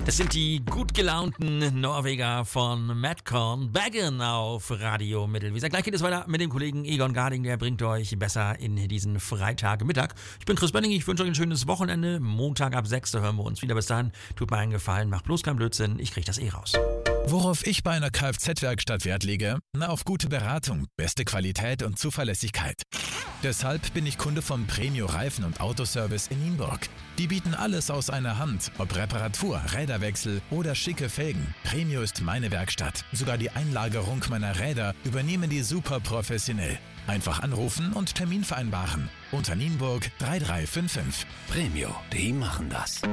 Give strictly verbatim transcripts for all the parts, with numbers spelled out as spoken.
Das sind die gut gelaunten Norweger von Madcon Baggen auf Radio Mittelweser. Gleich geht es weiter mit dem Kollegen Egon Garding, der bringt euch besser in diesen Freitagmittag. Ich bin Chris Benning, ich wünsche euch ein schönes Wochenende. Montag ab sechs, da hören wir uns wieder. Bis dahin, tut mir einen Gefallen, macht bloß keinen Blödsinn, ich krieg das eh raus. Worauf ich bei einer Kfz-Werkstatt Wert lege? Na, auf gute Beratung, beste Qualität und Zuverlässigkeit. Deshalb bin ich Kunde vom Premio Reifen- und Autoservice in Nienburg. Die bieten alles aus einer Hand, ob Reparatur, Räderwechsel oder schicke Felgen. Premio ist meine Werkstatt. Sogar die Einlagerung meiner Räder übernehmen die super professionell. Einfach anrufen und Termin vereinbaren. Unter Nienburg drei drei fünf fünf. Premio, die machen das.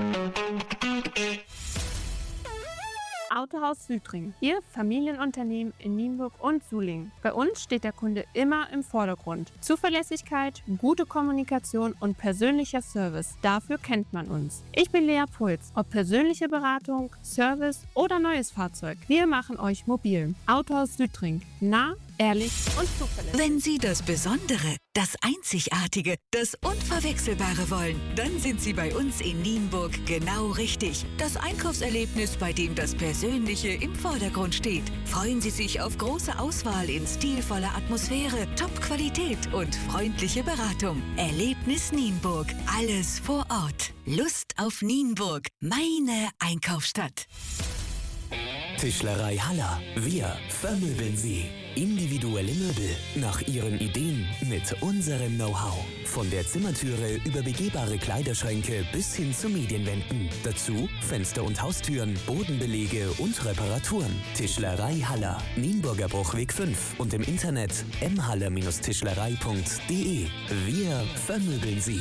Autohaus Südring. Ihr Familienunternehmen in Nienburg und Sulingen. Bei uns steht der Kunde immer im Vordergrund. Zuverlässigkeit, gute Kommunikation und persönlicher Service. Dafür kennt man uns. Ich bin Lea Puls. Ob persönliche Beratung, Service oder neues Fahrzeug. Wir machen euch mobil. Autohaus Südring. Nah, ehrlich und zuverlässig. Wenn Sie das Besondere, das Einzigartige, das Unverwechselbare wollen, dann sind Sie bei uns in Nienburg genau richtig. Das Einkaufserlebnis, bei dem das Persönliche im Vordergrund steht. Freuen Sie sich auf große Auswahl in stilvoller Atmosphäre, Top-Qualität und freundliche Beratung. Erlebnis Nienburg. Alles vor Ort. Lust auf Nienburg. Meine Einkaufsstadt. Tischlerei Haller. Wir vermöbeln Sie. Individuelle Möbel nach Ihren Ideen mit unserem Know-how. Von der Zimmertüre über begehbare Kleiderschränke bis hin zu Medienwänden. Dazu Fenster und Haustüren, Bodenbelege und Reparaturen. Tischlerei Haller. Nienburger Bruchweg fünf und im Internet m haller tischlerei punkt de. Wir vermöbeln Sie.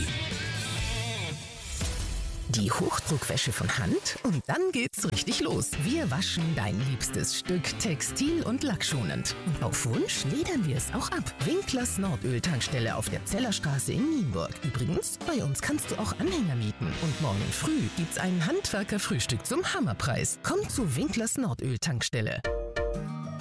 Die Hochdruckwäsche von Hand und dann geht's richtig los. Wir waschen dein liebstes Stück textil- und lackschonend. Und auf Wunsch ledern wir es auch ab. Winklers Nordöl-Tankstelle auf der Zellerstraße in Nienburg. Übrigens, bei uns kannst du auch Anhänger mieten. Und morgen früh gibt's ein Handwerkerfrühstück zum Hammerpreis. Komm zu Winklers Nordöl-Tankstelle.